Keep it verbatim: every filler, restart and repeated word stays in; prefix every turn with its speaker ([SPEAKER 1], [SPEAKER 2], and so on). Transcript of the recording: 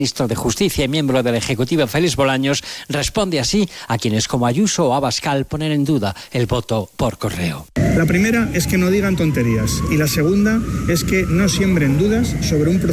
[SPEAKER 1] El ministro de Justicia y miembro del Ejecutivo, Félix Bolaños, responde así a quienes como Ayuso o Abascal ponen en duda el voto por correo.
[SPEAKER 2] La primera es que no digan tonterías y la segunda es que no siembren dudas sobre un proceso